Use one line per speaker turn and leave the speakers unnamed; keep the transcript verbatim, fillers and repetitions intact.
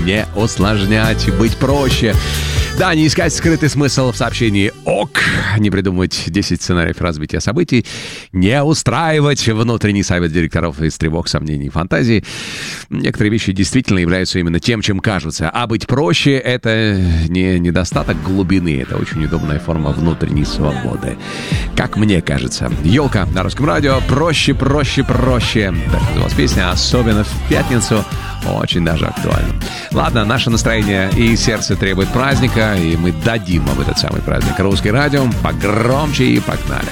не усложнять, быть проще. Да, не искать скрытый смысл в сообщении «ок», не придумывать десять сценариев развития событий, не устраивать внутренний совет директоров из тревог, сомнений, фантазий. Некоторые вещи действительно являются именно тем, чем кажутся. А быть проще — это не недостаток глубины, это очень удобная форма внутренней свободы. Как мне кажется. «Елка» на Русском радио. Проще, проще, проще. Так называлась песня, особенно в пятницу. Очень даже актуально. Ладно, наше настроение и сердце требует праздника, и мы дадим вам этот самый праздник. Русское радио, погромче и погнали.